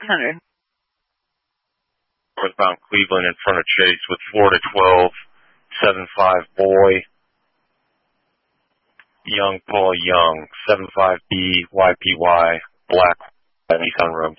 600. Northbound Cleveland in front of Chase with 4 to 12, 75 boy. Young Paul Young, 75B YPY, black, Nissan Road.